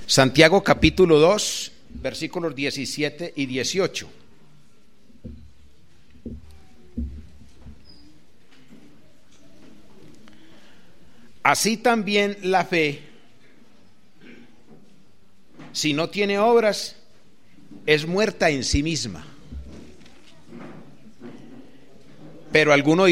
Santiago capítulo 2, versículos 17 y 18. Así también la fe, si no tiene obras, es muerta en sí misma. Pero alguno